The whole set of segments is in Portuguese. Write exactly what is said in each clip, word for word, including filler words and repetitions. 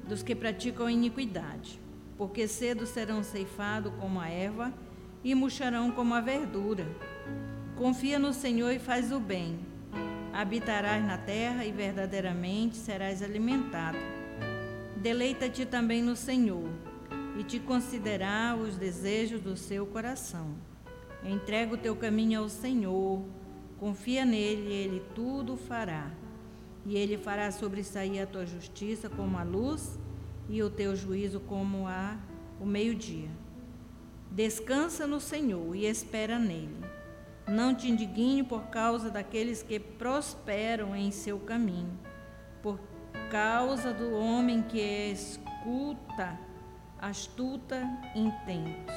dos que praticam iniquidade, porque cedo serão ceifados como a erva e murcharão como a verdura. Confia no Senhor e faz o bem. Habitarás na terra e verdadeiramente serás alimentado. Deleita-te também no Senhor e te concederá os desejos do seu coração. Entrega o teu caminho ao Senhor, confia nele e ele tudo fará. E ele fará sobressair a tua justiça como a luz e o teu juízo como a, o meio-dia. Descansa no Senhor e espera nele. Não te indigne por causa daqueles que prosperam em seu caminho, por causa do homem que escuta astuta intentos.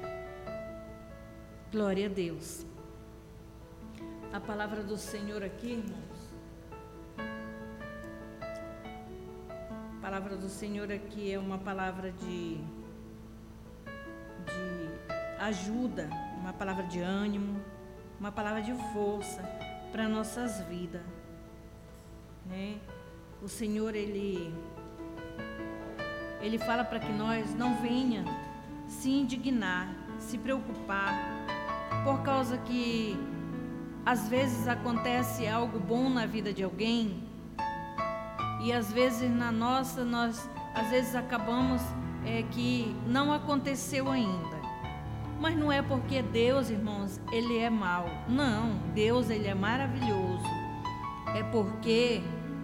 Glória a Deus. A palavra do Senhor aqui, irmãos. A palavra do Senhor aqui é uma palavra de, de ajuda, uma palavra de ânimo, uma palavra de força para nossas vidas, né? O Senhor, Ele, Ele fala para que nós não venha se indignar, se preocupar, por causa que às vezes acontece algo bom na vida de alguém e às vezes na nossa, nós às vezes acabamos é, que não aconteceu ainda. Mas não é porque Deus, irmãos, Ele é mau. Não, Deus, Ele é maravilhoso. É porque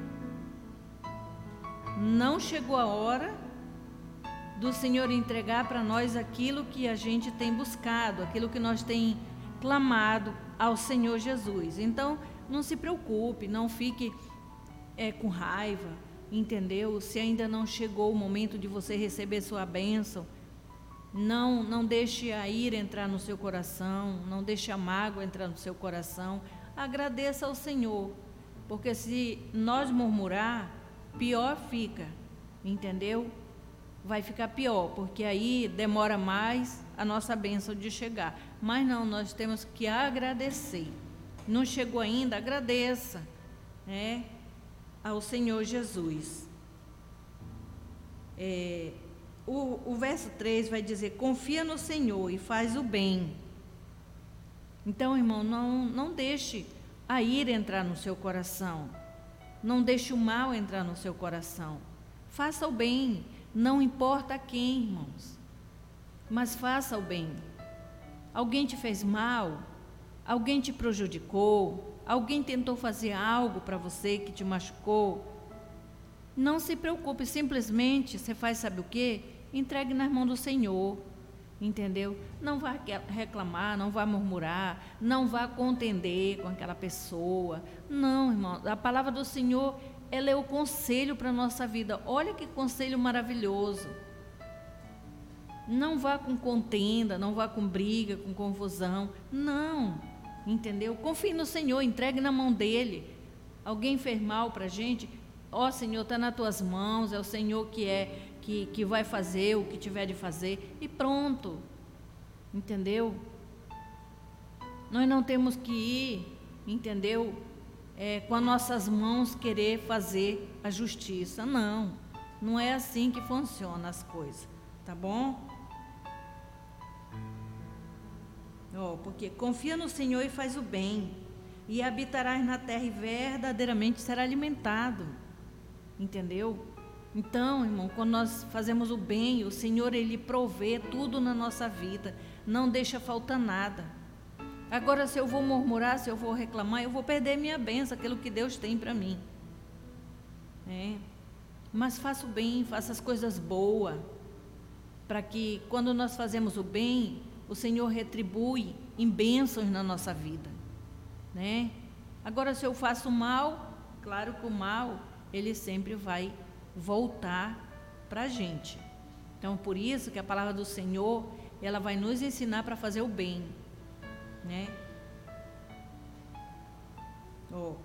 não chegou a hora do Senhor entregar para nós aquilo que a gente tem buscado, aquilo que nós tem clamado ao Senhor Jesus. Então, não se preocupe, não fique é, com raiva, entendeu? Se ainda não chegou o momento de você receber sua bênção, Não, não deixe a ira entrar no seu coração, não deixe a mágoa entrar no seu coração. Agradeça ao Senhor, porque se nós murmurar, pior fica, entendeu? Vai ficar pior, porque aí demora mais a nossa bênção de chegar. Mas não, nós temos que agradecer. Não chegou ainda, agradeça, né, ao Senhor Jesus. É... O, o verso três vai dizer: confia no Senhor e faz o bem. Então, irmão, não, não deixe a ira entrar no seu coração. Não deixe o mal entrar no seu coração. Faça o bem, não importa a quem, irmãos. Mas faça o bem. Alguém te fez mal? Alguém te prejudicou? Alguém tentou fazer algo para você que te machucou? Não se preocupe, simplesmente você faz, sabe o quê? Entregue nas mãos do Senhor, entendeu? Não vá reclamar, não vá murmurar, não vá contender com aquela pessoa. Não, irmão, a palavra do Senhor, ela é o conselho para a nossa vida. Olha que conselho maravilhoso. Não vá com contenda, não vá com briga, com confusão. Não, entendeu? Confie no Senhor, entregue na mão dEle. Alguém fez mal para a gente? Ó, Senhor, está nas tuas mãos, é o Senhor que, é, que, que vai fazer o que tiver de fazer, e pronto, entendeu? Nós não temos que ir, entendeu, é, com as nossas mãos querer fazer a justiça, não, não é assim que funcionam as coisas, tá bom? Ó, porque confia no Senhor e faz o bem, e habitarás na terra e verdadeiramente será alimentado. Entendeu? Então, irmão, quando nós fazemos o bem, o Senhor, Ele provê tudo na nossa vida, não deixa faltar nada. Agora, se eu vou murmurar, se eu vou reclamar, eu vou perder minha bênção, aquilo que Deus tem para mim. É. Mas faça o bem, faça as coisas boas, para que quando nós fazemos o bem, o Senhor retribui em bênçãos na nossa vida, né? Agora, se eu faço o mal, claro que o mal, ele sempre vai voltar para a gente. Então, por isso que a palavra do Senhor, ela vai nos ensinar para fazer o bem, né? Oh.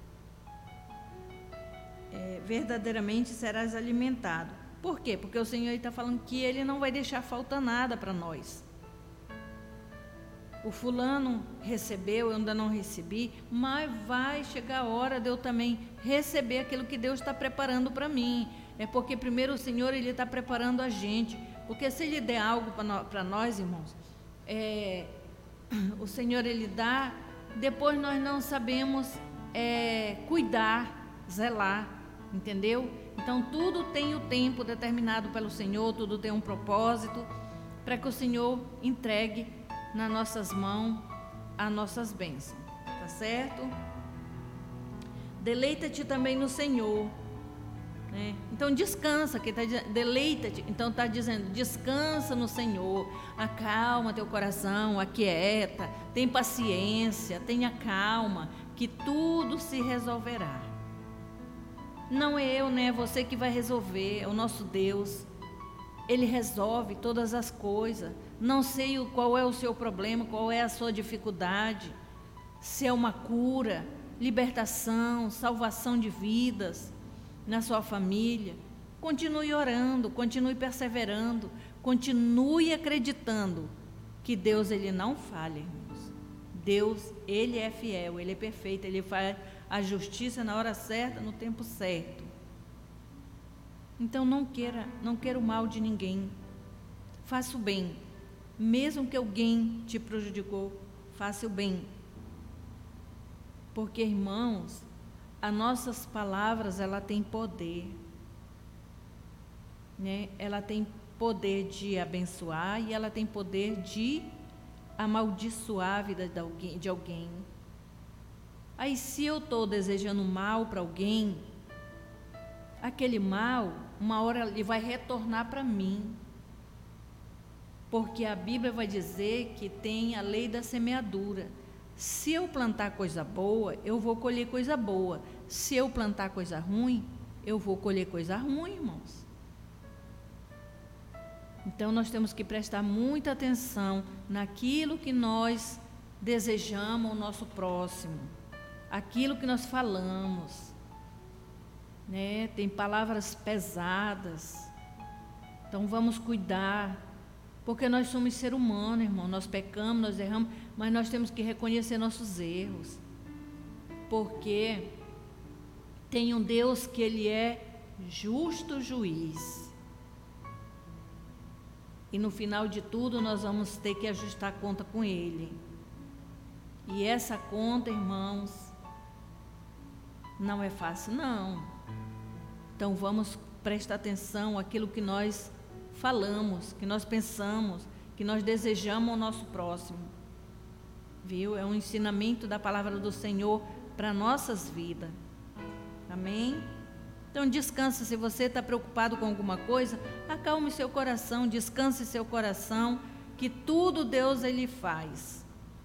É, verdadeiramente serás alimentado. Por quê? Porque o Senhor está falando que Ele não vai deixar faltar nada para nós. O fulano recebeu, eu ainda não recebi, mas vai chegar a hora de eu também receber aquilo que Deus está preparando para mim. é porque primeiro o Senhor ele está preparando a gente, porque se Ele der algo para nós, irmãos, é, o Senhor ele dá, depois nós não sabemos é, cuidar, zelar, entendeu? Então tudo tem o tempo determinado pelo Senhor, tudo tem um propósito, para que o Senhor entregue nas nossas mãos as nossas bênçãos, tá certo? Deleita-te também no Senhor, né? Então descansa, que tá dizendo, deleita-te, então está dizendo, descansa no Senhor, acalma teu coração, aquieta, tem paciência, tenha calma, que tudo se resolverá. Não é eu, né? É você que vai resolver, é o nosso Deus. Ele resolve todas as coisas. Não sei qual é o seu problema, qual é a sua dificuldade, se é uma cura, libertação, salvação de vidas na sua família. Continue orando, continue perseverando, continue acreditando que Deus ele não falha, irmãos. Deus, ele é fiel, ele é perfeito, ele faz a justiça na hora certa, no tempo certo. Então não queira, não queira o mal de ninguém. Faça o bem. Mesmo que alguém te prejudicou, faça o bem. Porque, irmãos, as nossas palavras, ela tem poder, né? Ela tem poder de abençoar e ela tem poder de amaldiçoar a vida de alguém. De alguém. Aí, se eu estou desejando mal para alguém, aquele mal, uma hora ele vai retornar para mim. Porque a Bíblia vai dizer que tem a lei da semeadura. Se eu plantar coisa boa, eu vou colher coisa boa. Se eu plantar coisa ruim, eu vou colher coisa ruim, irmãos. Então nós temos que prestar muita atenção naquilo que nós desejamos ao nosso próximo, aquilo que nós falamos, né? Tem palavras pesadas, então vamos cuidar, porque nós somos ser humano, irmão, nós pecamos, nós erramos, mas nós temos que reconhecer nossos erros, porque tem um Deus que Ele é justo juiz, e no final de tudo nós vamos ter que ajustar a conta com Ele, e essa conta, irmãos, não é fácil não. Então vamos prestar atenção àquilo que nós falamos, que nós pensamos, que nós desejamos ao nosso próximo, viu? É um ensinamento da palavra do Senhor para nossas vidas, amém? Então descansa, se você está preocupado com alguma coisa, acalme seu coração, descanse seu coração, que tudo Deus Ele faz.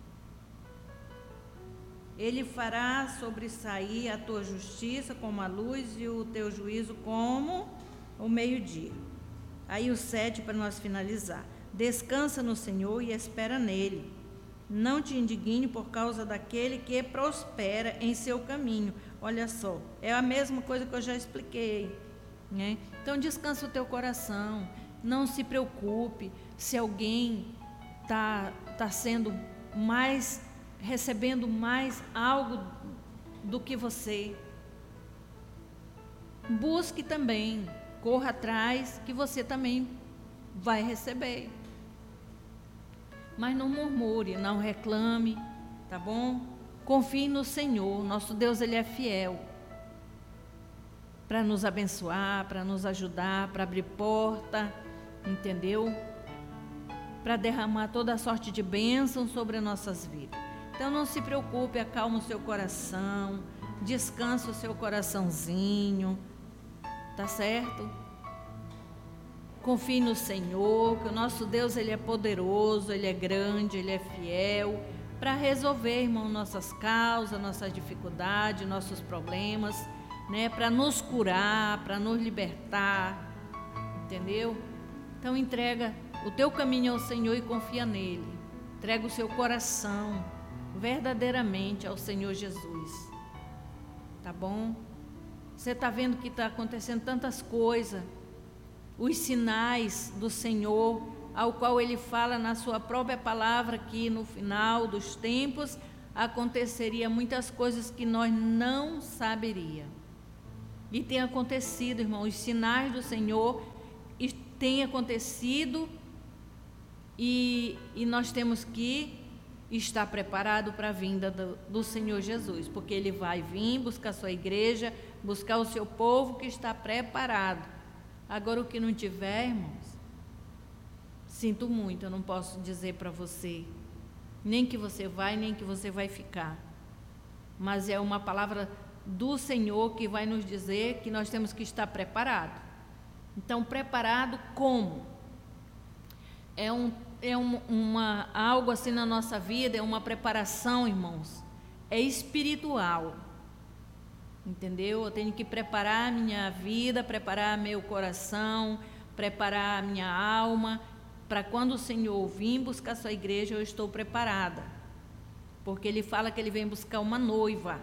Ele fará sobressair a tua justiça como a luz e o teu juízo como o meio-dia. Aí o sete, para nós finalizar. Descansa no Senhor e espera nele. Não te indigne por causa daquele que prospera em seu caminho. Olha só, é a mesma coisa que eu já expliquei, né? Então descansa o teu coração. Não se preocupe se alguém está tá sendo mais... recebendo mais algo do que você. Busque também, corra atrás, que você também vai receber. Mas não murmure, não reclame, tá bom? Confie no Senhor, nosso Deus Ele é fiel para nos abençoar, para nos ajudar, para abrir porta, entendeu? Para derramar toda a sorte de bênção sobre as nossas vidas. Então não se preocupe, acalma o seu coração, descansa o seu coraçãozinho, tá certo? Confie no Senhor, que o nosso Deus Ele é poderoso, Ele é grande, Ele é fiel, para resolver, irmão, nossas causas, nossas dificuldades, nossos problemas, né? Para nos curar, para nos libertar, entendeu? Então entrega o teu caminho ao Senhor e confia nele, entrega o seu coração verdadeiramente ao Senhor Jesus, tá bom? Você está vendo que está acontecendo tantas coisas, os sinais do Senhor, ao qual Ele fala na sua própria palavra, que no final dos tempos aconteceria muitas coisas que nós não saberíamos, E tem acontecido, irmão, os sinais do Senhor têm acontecido e, e nós temos que estar preparado para a vinda do, do Senhor Jesus, porque Ele vai vir buscar a sua igreja, buscar o seu povo que está preparado. Agora, o que não tiver, irmãos, sinto muito, eu não posso dizer para você, nem que você vai, nem que você vai ficar, mas é uma palavra do Senhor que vai nos dizer que nós temos que estar preparados. Então, preparado como? É, um, é um, uma, algo assim na nossa vida, é uma preparação, irmãos, é espiritual, entendeu? Eu tenho que preparar a minha vida, preparar meu coração, preparar a minha alma, para quando o Senhor vir buscar a sua igreja, eu estou preparada, porque Ele fala que Ele vem buscar uma noiva.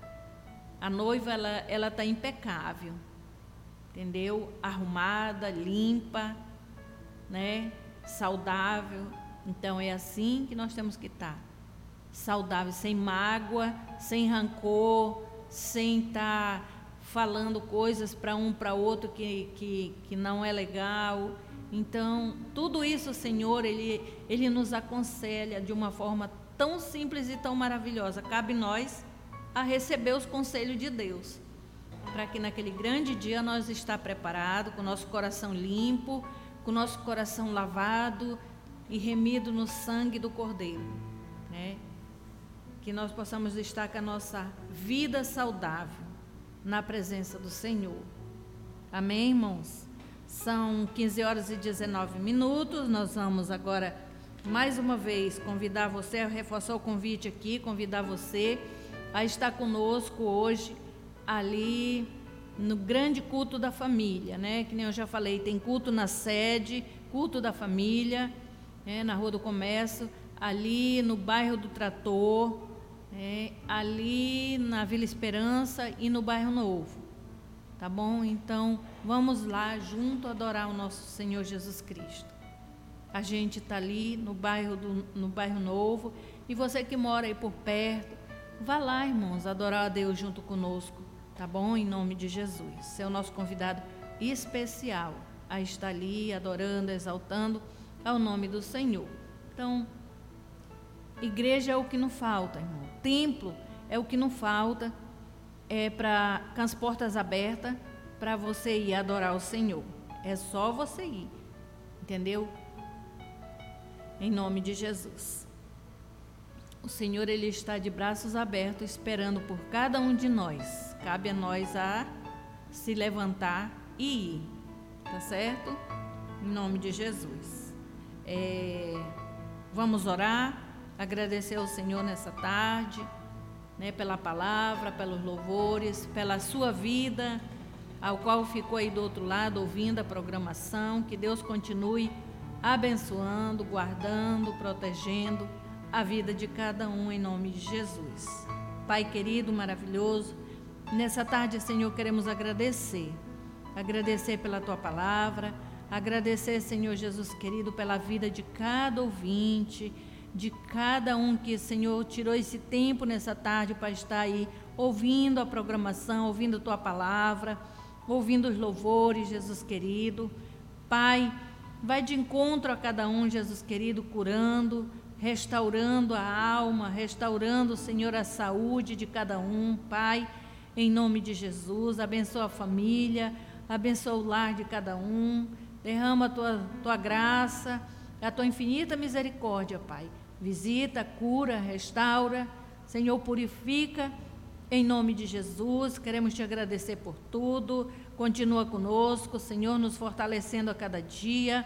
A noiva, ela ela está impecável, entendeu? Arrumada, limpa, né? Saudável. Então é assim que nós temos que estar, saudável, sem mágoa, sem rancor, sem estar falando coisas para um para outro que, que, que não é legal. Então, tudo isso o Senhor, Ele, Ele nos aconselha de uma forma tão simples e tão maravilhosa. Cabe nós a receber os conselhos de Deus, para que naquele grande dia nós estejamos preparados, com o nosso coração limpo, com o nosso coração lavado e remido no sangue do Cordeiro, né? Que nós possamos estar com a nossa vida saudável na presença do Senhor. Amém, irmãos? São quinze horas e dezenove minutos, nós vamos agora mais uma vez convidar você, reforçar o convite aqui, convidar você a estar conosco hoje ali no grande culto da família, né? Que nem eu já falei, tem culto na sede, culto da família, né? Na Rua do Comércio, ali no bairro do Trator, né? Ali na Vila Esperança e no Bairro Novo, tá bom? Então vamos lá junto adorar o nosso Senhor Jesus Cristo. A gente está ali no bairro, do, no bairro Novo, e você que mora aí por perto, vá lá, irmãos, adorar a Deus junto conosco, tá bom? Em nome de Jesus. Você é o nosso convidado especial a estar ali adorando, exaltando ao nome do Senhor. Então, igreja é o que não falta, irmão. Templo é o que não falta, é para com as portas abertas para você ir adorar o Senhor. É só você ir, entendeu? Em nome de Jesus. O Senhor, Ele está de braços abertos, esperando por cada um de nós. Cabe a nós a se levantar e ir, tá certo? Em nome de Jesus. É, vamos orar, agradecer ao Senhor nessa tarde, né, pela palavra, pelos louvores, pela sua vida, ao qual ficou aí do outro lado ouvindo a programação. Que Deus continue abençoando, guardando, protegendo a vida de cada um em nome de Jesus. Pai querido, maravilhoso, nessa tarde, Senhor, queremos agradecer, agradecer pela Tua palavra, agradecer, Senhor Jesus querido, pela vida de cada ouvinte, de cada um que, Senhor, tirou esse tempo nessa tarde para estar aí ouvindo a programação, ouvindo a Tua palavra, ouvindo os louvores, Jesus querido. Pai, vai de encontro a cada um, Jesus querido, curando, restaurando a alma, restaurando, Senhor, a saúde de cada um. Pai, em nome de Jesus, abençoa a família, abençoa o lar de cada um, derrama a tua, tua graça, a tua infinita misericórdia, Pai. Visita, cura, restaura, Senhor, purifica, em nome de Jesus. Queremos te agradecer por tudo. Continua conosco, Senhor, nos fortalecendo a cada dia.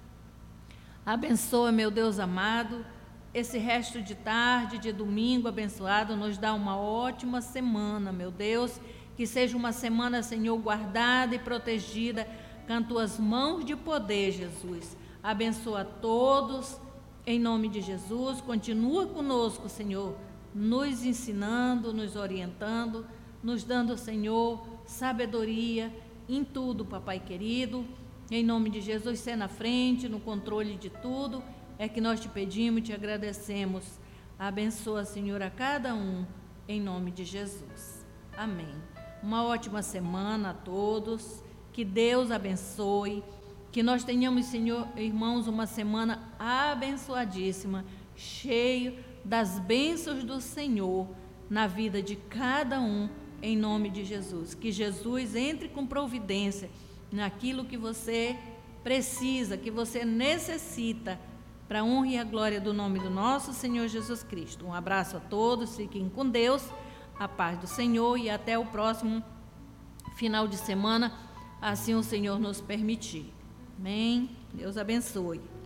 Abençoa, meu Deus amado, esse resto de tarde, de domingo abençoado, nos dá uma ótima semana, meu Deus, que seja uma semana, Senhor, guardada e protegida com tuas mãos de poder, Jesus. Abençoa a todos, em nome de Jesus. Continua conosco, Senhor, nos ensinando, nos orientando, nos dando, Senhor, sabedoria em tudo, papai querido. Em nome de Jesus, ser na frente, no controle de tudo, é que nós te pedimos e te agradecemos. Abençoa, Senhor, a cada um, em nome de Jesus. Amém. Uma ótima semana a todos. Que Deus abençoe. Que nós tenhamos, Senhor, irmãos, uma semana abençoadíssima, cheio das bênçãos do Senhor na vida de cada um, em nome de Jesus. Que Jesus entre com providência naquilo que você precisa, que você necessita, para a honra e a glória do nome do nosso Senhor Jesus Cristo. Um abraço a todos, fiquem com Deus, a paz do Senhor, e até o próximo final de semana, assim o Senhor nos permitir. Amém? Deus abençoe.